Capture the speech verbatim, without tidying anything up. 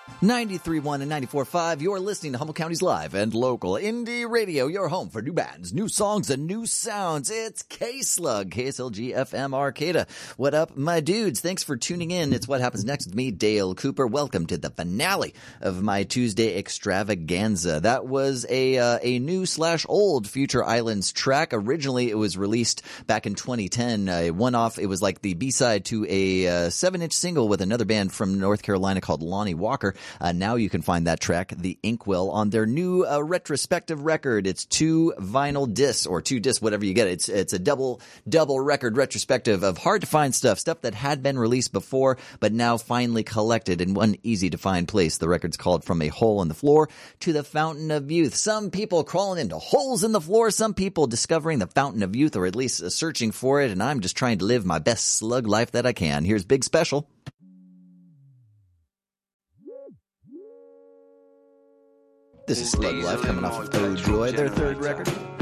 ninety-three point one and ninety-four point five, you're listening to Humboldt County's live and local indie radio, your home for new bands, new songs, and new sounds. It's K-Slug, K S L G F M Arcata. What up, my dudes? Thanks for tuning in. It's What Happens Next with me, Dale Cooper. Welcome to the finale of my Tuesday extravaganza. That was a uh, a new slash old Future Islands track. Originally, it was released back in twenty ten. A one-off, it was like the B-side to a uh, seven-inch single with another band from North Carolina called Lonnie Walker. Uh, now you can find that track, The Inkwell, on their new uh, retrospective record. It's two vinyl discs, or two discs, whatever you get. It's it's a double double record retrospective of hard-to-find stuff, stuff that had been released before, but now finally collected in one easy-to-find place. The record's called From a Hole in the Floor to the Fountain of Youth. Some people crawling into holes in the floor, some people discovering the Fountain of Youth, or at least uh, searching for it, and I'm just trying to live my best slug life that I can. Here's Big Special. This is Slug Life, coming off of Oh Joy, their third record.